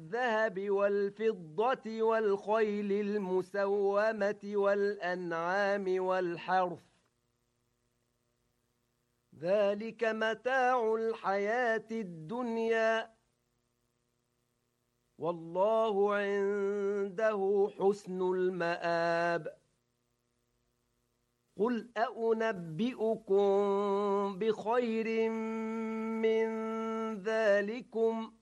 والذهب والفضة والخيل المسومة والأنعام والحرث ذلك متاع الحياة الدنيا والله عنده حسن المآب قل أنبئكم بخير من ذلكم